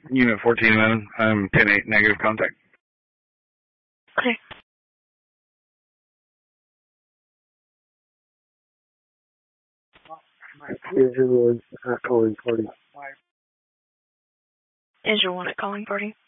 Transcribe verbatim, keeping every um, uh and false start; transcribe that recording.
Unit fourteen eleven, I'm ten eight, negative contact. Okay. Is your one at calling party? Is your one at calling party?